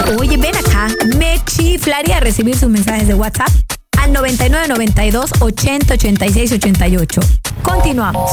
Oye, ven acá. Me chiflaría recibir sus mensajes de WhatsApp al 9992 80 86 88. Continuamos.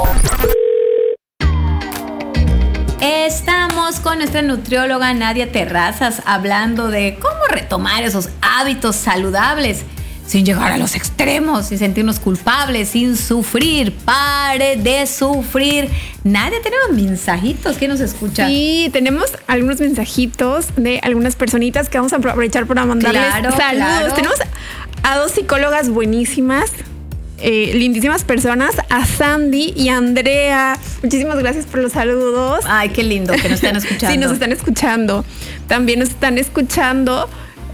Estamos con nuestra nutrióloga Nadia Terrazas hablando de cómo retomar esos hábitos saludables sin llegar a los extremos, sin sentirnos culpables, sin sufrir. Pare de sufrir. Nadia, tenemos mensajitos. ¿Quién nos escucha? Sí, tenemos algunos mensajitos de algunas personitas que vamos a aprovechar para mandarles saludos. Claro. Tenemos a dos psicólogas buenísimas, lindísimas personas, a Sandy y a Andrea. Muchísimas gracias por los saludos. Ay, qué lindo que nos están escuchando. Sí, nos están escuchando. También nos están escuchando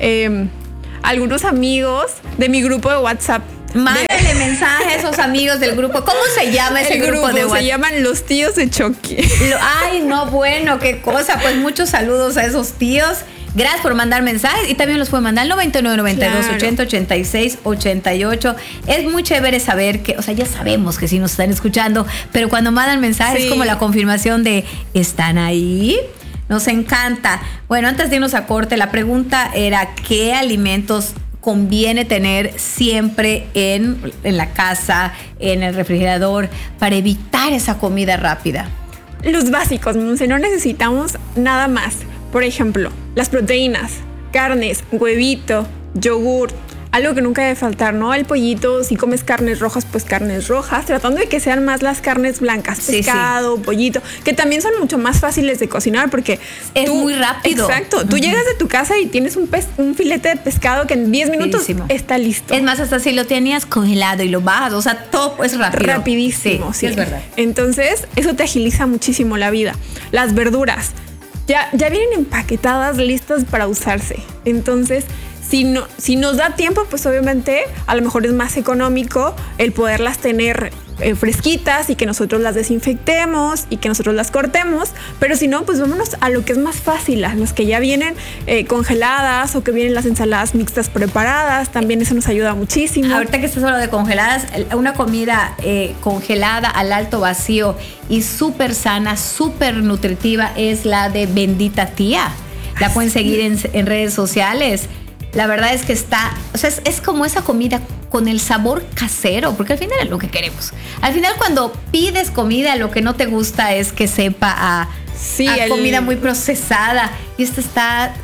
algunos amigos de mi grupo de WhatsApp. Mándale mensaje a esos amigos del grupo. ¿Cómo se llama ese grupo de WhatsApp? Se llaman Los Tíos de Chucky. Ay, no, bueno, qué cosa. Pues muchos saludos a esos tíos. Gracias por mandar mensajes y también los pueden mandar al 9992 80 86 88. Es muy chévere saber que, o sea, ya sabemos que sí nos están escuchando, pero cuando mandan mensajes es como la confirmación de ¿están ahí? Nos encanta. Bueno, antes de irnos a corte, la pregunta era ¿qué alimentos conviene tener siempre en la casa, en el refrigerador, para evitar esa comida rápida? Los básicos, Monse, no necesitamos nada más. Por ejemplo, las proteínas, carnes, huevito, yogur, algo que nunca debe faltar, ¿no? El pollito, si comes carnes rojas, pues carnes rojas, tratando de que sean más las carnes blancas, pescado, pollito, que también son mucho más fáciles de cocinar porque es muy rápido. Exacto. Tú llegas de tu casa y tienes un filete de pescado que en 10 minutos está listo. Es más, hasta si lo tenías congelado y lo bajas, o sea, todo es rápido. Rapidísimo, sí, es verdad. Entonces, eso te agiliza muchísimo la vida. Las verduras ya vienen empaquetadas, listas para usarse. Entonces, si nos da tiempo, pues obviamente a lo mejor es más económico el poderlas tener fresquitas y que nosotros las desinfectemos y que nosotros las cortemos, pero si no, pues vámonos a lo que es más fácil, a los que ya vienen congeladas o que vienen las ensaladas mixtas preparadas, también eso nos ayuda muchísimo. Ahorita que estás hablando de congeladas, una comida congelada al alto vacío y súper sana, súper nutritiva es la de Bendita Tía. La pueden seguir en redes sociales. La verdad es que es como esa comida con el sabor casero, porque al final es lo que queremos. Al final, cuando pides comida, lo que no te gusta es que sepa a comida muy procesada. Y esta está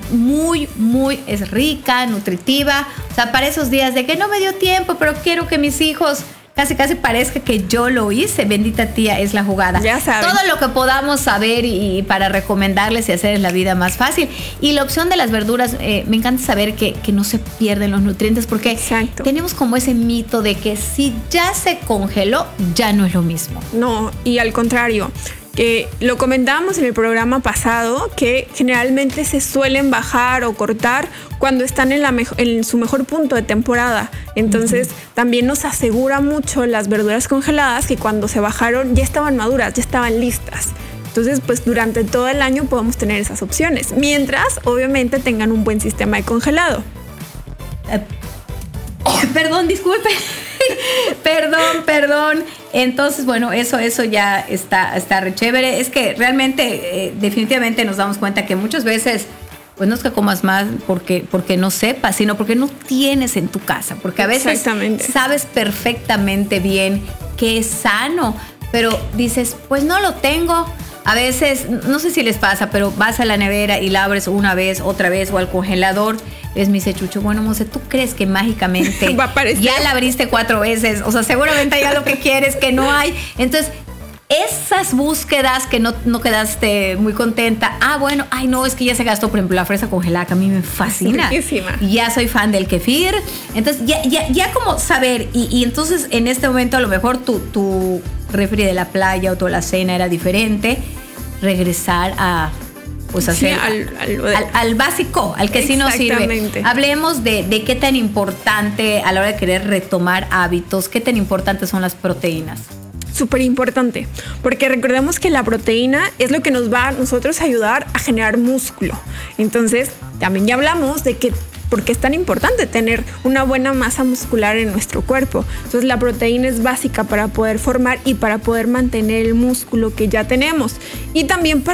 es rica, nutritiva. O sea, para esos días de que no me dio tiempo, pero quiero que mis hijos casi parezca que yo lo hice. Bendita Tía es la jugada. Ya saben. Todo lo que podamos saber y para recomendarles y hacerles la vida más fácil. Y la opción de las verduras, me encanta saber que no se pierden los nutrientes, porque tenemos como ese mito de que si ya se congeló, ya no es lo mismo. No, y al contrario. Lo comentábamos en el programa pasado, que generalmente se suelen bajar o cortar cuando están en su mejor punto de temporada. Entonces, también nos asegura mucho las verduras congeladas que cuando se bajaron ya estaban maduras, ya estaban listas. Entonces, pues durante todo el año podemos tener esas opciones, mientras obviamente tengan un buen sistema de congelado. Perdón, disculpe. Perdón. Entonces, bueno, eso ya está re chévere. Es que realmente, definitivamente nos damos cuenta que muchas veces, pues no es que comas más porque no sepas, sino porque no tienes en tu casa. Porque a veces sabes perfectamente bien que es sano, pero dices, pues no lo tengo. A veces, no sé si les pasa, pero vas a la nevera y la abres una vez, otra vez, o al congelador. Me dice Chucho, bueno, Monse, ¿tú crees que mágicamente va a aparecer? Ya la abriste 4 veces? O sea, seguramente hay algo que quieres que no hay. Entonces, esas búsquedas que no quedaste muy contenta. Bueno, no, es que ya se gastó, por ejemplo, la fresa congelada, que a mí me fascina. Riquísima. Ya soy fan del kefir. Entonces, ya como saber. Y entonces, en este momento, a lo mejor tu refri de la playa o tu alacena era diferente. Regresar a hacer al básico, al que sí nos sirve. Hablemos de qué tan importante a la hora de querer retomar hábitos, qué tan importantes son las proteínas. Súper importante, porque recordemos que la proteína es lo que nos va a nosotros ayudar a generar músculo. Entonces, también ya hablamos de que porque es tan importante tener una buena masa muscular en nuestro cuerpo. Entonces, la proteína es básica para poder formar y para poder mantener el músculo que ya tenemos. Y también para